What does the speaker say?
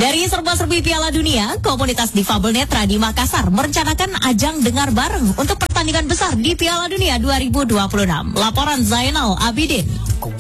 Dari serba-serbi Piala Dunia, komunitas difabel netra di Makassar merencanakan ajang dengar bareng untuk pertandingan besar di Piala Dunia 2026. Laporan Zainal Abidin.